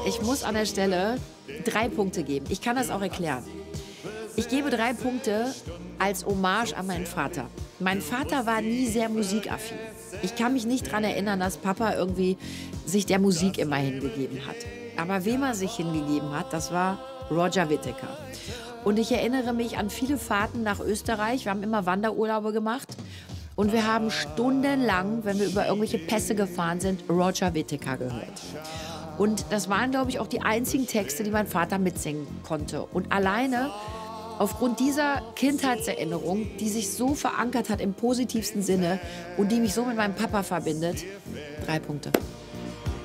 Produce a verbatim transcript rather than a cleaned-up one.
Ich muss an der Stelle drei Punkte geben. Ich kann das auch erklären. Ich gebe drei Punkte als Hommage an meinen Vater. Mein Vater war nie sehr musikaffin. Ich kann mich nicht daran erinnern, dass Papa irgendwie sich der Musik immer hingegeben hat. Aber wem er sich hingegeben hat, das war Roger Whittaker. Und ich erinnere mich an viele Fahrten nach Österreich. Wir haben immer Wanderurlaube gemacht. Und wir haben stundenlang, wenn wir über irgendwelche Pässe gefahren sind, Roger Whittaker gehört. Und das waren, glaube ich, auch die einzigen Texte, die mein Vater mitsingen konnte. Und alleine aufgrund dieser Kindheitserinnerung, die sich so verankert hat im positivsten Sinne und die mich so mit meinem Papa verbindet, drei Punkte.